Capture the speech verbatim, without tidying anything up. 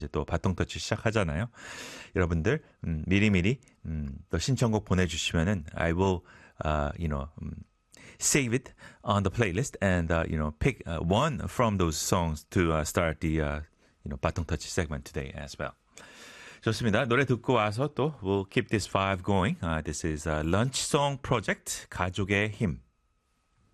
이제 또 바통 터치 시작하잖아요. 여러분들 음, 미리미리 음, 또 신청곡 보내주시면은 I will, uh, you know, um, save it on the playlist and uh, you know pick uh, one from those songs to uh, start the uh, you know 바통 터치 segment today as well. 좋습니다. 노래 듣고 와서 또 we'll keep this vibe going. Uh, this is uh, Lunch Song Project 가족의 힘.